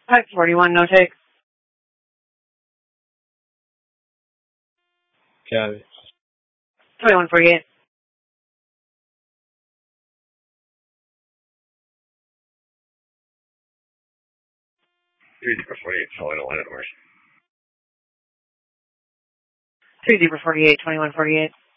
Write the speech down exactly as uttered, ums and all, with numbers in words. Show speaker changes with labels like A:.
A: Type forty-one, no take.
B: Copy.
A: twenty-one forty-eight.
C: three zero forty-eight, following a line of course.
A: three zero forty-eight, twenty-one forty-eight.